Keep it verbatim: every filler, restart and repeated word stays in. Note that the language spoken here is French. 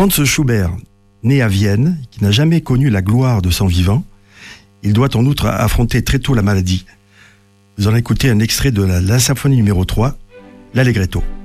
Franz Schubert, né à Vienne, qui n'a jamais connu la gloire de son vivant, il doit en outre affronter très tôt la maladie. Vous en écoutez un extrait de la, la symphonie numéro trois, l'Allegretto.